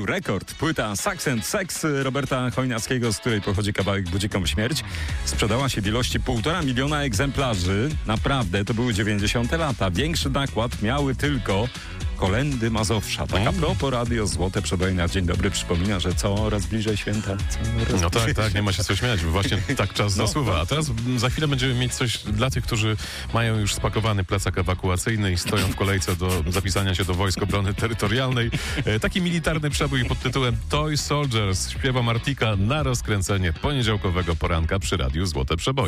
pobił rekord. Płyta Sax and Sex Roberta Chojnackiego, z której pochodzi kawałek Budzikom Śmierć, sprzedała się w ilości 1,5 miliona egzemplarzy. Naprawdę, to były 90. lata. Większy nakład miały tylko Kolędy Mazowsza. Tak a propos, Radio Złote Przeboje. Dzień dobry, przypomina, że coraz bliżej święta. No tak, nie ma się co śmiać. Właśnie tak czas nasuwa. A teraz za chwilę będziemy mieć coś dla tych, którzy mają już spakowany plecak ewakuacyjny i stoją w kolejce do zapisania się do Wojsk Obrony Terytorialnej. Taki militarny przebój pod tytułem Toy Soldiers śpiewa Martika na rozkręcenie poniedziałkowego poranka przy Radiu Złote Przeboje.